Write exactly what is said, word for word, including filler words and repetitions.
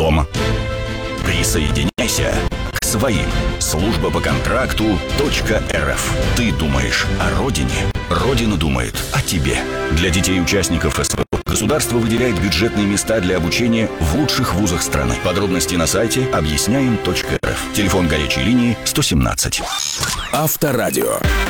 дома. Присоединяйся к своим. Служба по контракту .рф. Ты думаешь о родине? Родина думает о тебе. Для детей участников СВО государство выделяет бюджетные места для обучения в лучших вузах страны. Подробности на сайте объясняем точка рф. Телефон горячей линии сто семнадцать. Авторадио.